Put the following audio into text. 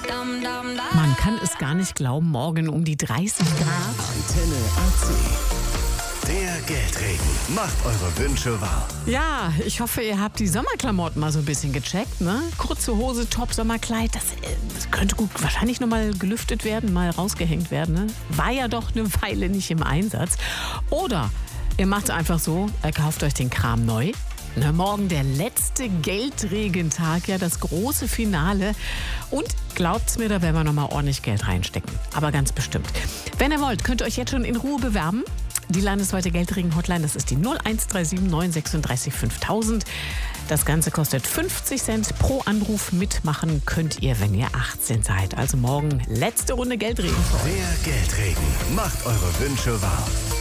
Man kann es gar nicht glauben, morgen um die 30 Grad. Antenne AC. Der Geldregen macht eure Wünsche wahr. Ja, ich hoffe, ihr habt die Sommerklamotten mal so ein bisschen gecheckt, ne? Kurze Hose, Top, Sommerkleid, das könnte gut wahrscheinlich noch mal gelüftet werden, mal rausgehängt werden, ne? War ja doch eine Weile nicht im Einsatz. Oder ihr macht es einfach so, ihr kauft euch den Kram neu. Na, morgen der letzte Geldregentag, ja, das große Finale. Und glaubt's mir, da werden wir noch mal ordentlich Geld reinstecken. Aber ganz bestimmt. Wenn ihr wollt, könnt ihr euch jetzt schon in Ruhe bewerben. Die landesweite Geldregen-Hotline, das ist die 0137 936 5000. Das Ganze kostet 50 Cent pro Anruf. Mitmachen könnt ihr, wenn ihr 18 seid. Also morgen letzte Runde Geldregen. Der Geldregen macht eure Wünsche wahr.